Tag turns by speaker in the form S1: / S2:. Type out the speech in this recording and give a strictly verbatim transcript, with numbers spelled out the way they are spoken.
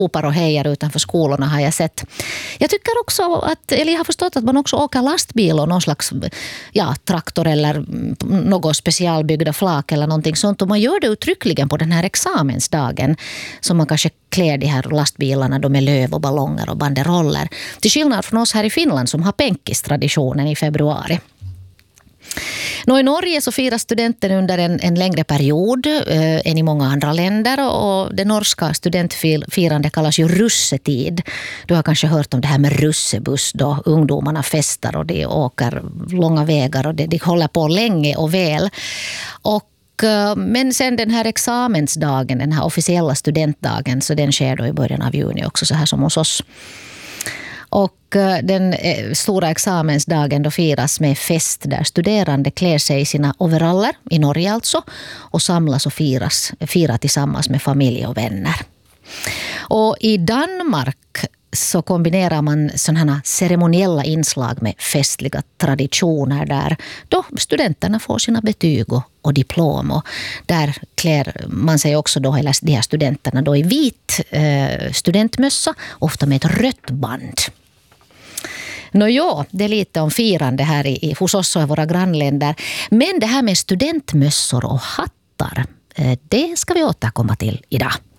S1: ropar och hejar utanför skolorna har jag sett. Jag tycker också att, eller jag har förstått att man också åker lastbil och någon slags ja, traktor eller något specialbyggda flak eller någonting sånt. Och man gör det uttryckligen på den här examensdagen som man kanske klär de här lastbilarna då med löv och ballonger och banderoller. Till skillnad från oss här i Finland som har penkistraditionen i februari. Nå, i Norge så firar studenten under en, en längre period eh, än i många andra länder och det norska studentfirandet kallas ju russetid. Du har kanske hört om det här med russebuss då ungdomarna festar och de åker långa vägar och de, de håller på länge och väl. Och eh, men sen den här examensdagen, den här officiella studentdagen, så den sker då i början av juni också så här som hos oss. Och den stora examensdagen då firas med fest där studerande klär sig i sina overaller, i Norge alltså, och samlas och firas, firar tillsammans med familj och vänner. Och i Danmark så kombinerar man sådana ceremoniella inslag med festliga traditioner där då studenterna får sina betyg och, och diplom. Och där klär man sig också då, eller de här studenterna då i vit eh, studentmössa, ofta med ett rött band. Nå ja, det är lite om firande här i, i, hos oss och i våra grannländer. Men det här med studentmössor och hattar, eh, det ska vi återkomma till idag.